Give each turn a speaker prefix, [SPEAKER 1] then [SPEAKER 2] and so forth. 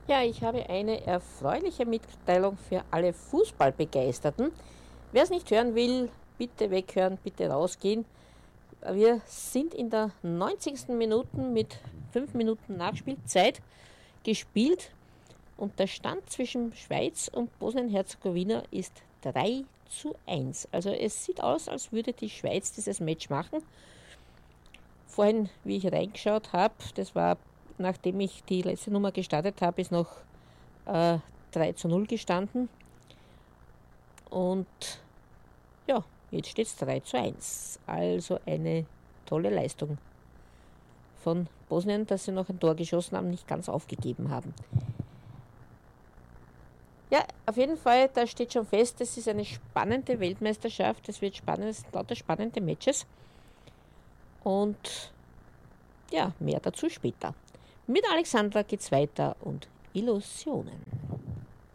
[SPEAKER 1] Ja, ich habe eine erfreuliche Mitteilung für alle Fußballbegeisterten. Wer es nicht hören will, bitte weghören, bitte rausgehen. Wir sind in der 90. Minute mit 5 Minuten Nachspielzeit gespielt und der Stand zwischen Schweiz und Bosnien-Herzegowina ist 3:1. Also es sieht aus, als würde die Schweiz dieses Match machen. Vorhin, wie ich reingeschaut habe, das war nachdem ich die letzte Nummer gestartet habe, ist noch äh, 3:0 gestanden. Und ja, jetzt steht es 3:1. Also eine tolle Leistung von Bosnien, dass sie noch ein Tor geschossen haben, nicht ganz aufgegeben haben. Ja, auf jeden Fall, da steht schon fest, es ist eine spannende Weltmeisterschaft. Es wird spannend, es sind lauter spannende Matches. Und ja, mehr dazu später. Mit Alexandra geht's weiter und Illusionen.